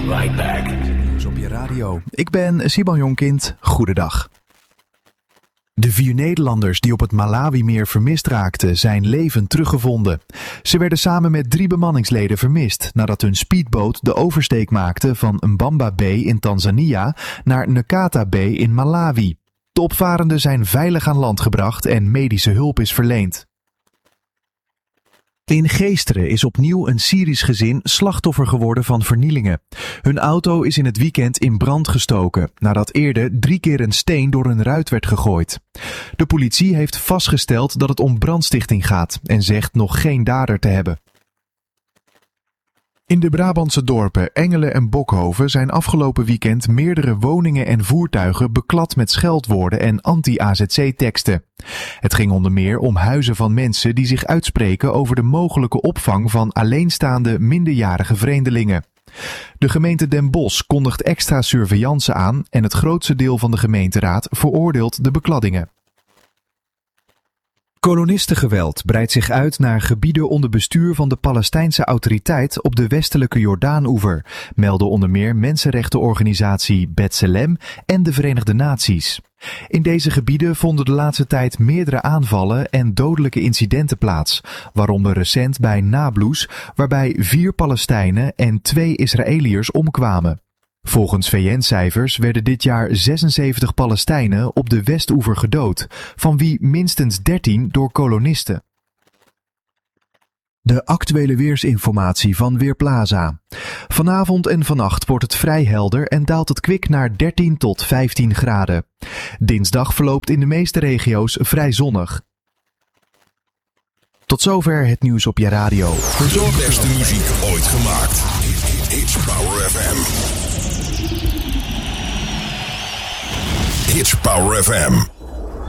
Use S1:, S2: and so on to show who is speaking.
S1: right back.
S2: Nieuws op je radio. Ik ben Simon Jonkind. Goedendag. De 4 Nederlanders die op het Malawimeer vermist raakten zijn levend teruggevonden. Ze werden samen met 3 bemanningsleden vermist nadat hun speedboot de oversteek maakte van Mbamba Bay in Tanzania naar Nkata Bay in Malawi. De opvarenden zijn veilig aan land gebracht en medische hulp is verleend. In Geesteren is opnieuw een Syrisch gezin slachtoffer geworden van vernielingen. Hun auto is in het weekend in brand gestoken, nadat eerder 3 keer een steen door een ruit werd gegooid. De politie heeft vastgesteld dat het om brandstichting gaat en zegt nog geen dader te hebben. In de Brabantse dorpen Engelen en Bokhoven zijn afgelopen weekend meerdere woningen en voertuigen beklad met scheldwoorden en anti-AZC-teksten. Het ging onder meer om huizen van mensen die zich uitspreken over de mogelijke opvang van alleenstaande minderjarige vreemdelingen. De gemeente Den Bosch kondigt extra surveillance aan en het grootste deel van de gemeenteraad veroordeelt de bekladdingen. Kolonistengeweld breidt zich uit naar gebieden onder bestuur van de Palestijnse Autoriteit op de westelijke Jordaanoever, melden onder meer mensenrechtenorganisatie B'Tselem en de Verenigde Naties. In deze gebieden vonden de laatste tijd meerdere aanvallen en dodelijke incidenten plaats, waaronder recent bij Nablus, waarbij 4 Palestijnen en 2 Israëliërs omkwamen. Volgens VN-cijfers werden dit jaar 76 Palestijnen op de Westoever gedood, van wie minstens 13 door kolonisten. De actuele weersinformatie van Weerplaza. Vanavond en vannacht wordt het vrij helder en daalt het kwik naar 13 tot 15 graden. Dinsdag verloopt in de meeste regio's vrij zonnig. Tot zover het nieuws op je radio.
S3: De beste muziek ooit gemaakt. It's Power FM. It's Power FM.